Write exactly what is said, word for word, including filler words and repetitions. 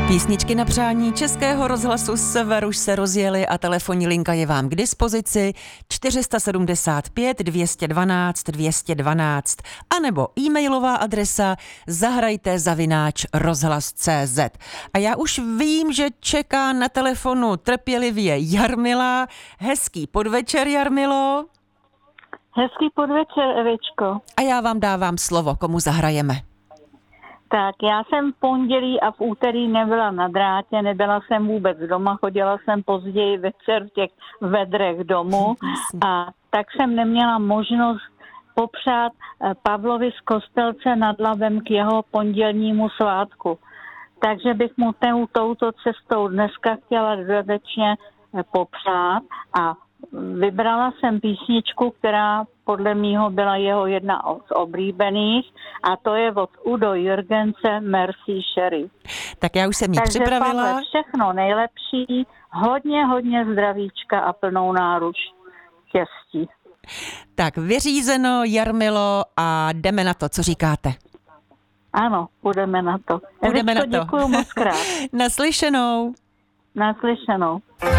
Písničky na přání Českého rozhlasu Sever už se rozjeli a telefonní linka je vám k dispozici čtyři sedmdesát pět dvě dvanáct dvě dvanáct anebo e-mailová adresa zahrajte zavináč rozhlas tečka cé zet. A já už vím, že čeká na telefonu trpělivě Jarmila. Hezký podvečer, Jarmilo. Hezký podvečer, Evičko. A já vám dávám slovo, komu zahrajeme. Tak, já jsem v pondělí a v úterý nebyla na drátě, nebyla jsem vůbec doma, chodila jsem později večer v těch vedrech domů a tak jsem neměla možnost popřát Pavlovi z Kostelce nad Labem k jeho pondělnímu svátku. Takže bych mu tou, touto cestou dneska chtěla dodatečně popřát a vybrala jsem písničku, která podle mýho byla jeho jedna z oblíbených a to je od Udo Jürgense Merci Chérie. Tak já už jsem ji Takže připravila. Pavle, všechno nejlepší, hodně, hodně zdravíčka a plnou náruč štěstí. Tak vyřízeno, Jarmilo, a jdeme na to, co říkáte? Ano, půjdeme na to. Půjdeme Evičko, na to. Děkuju moc krát. Naslyšenou. Naslyšenou.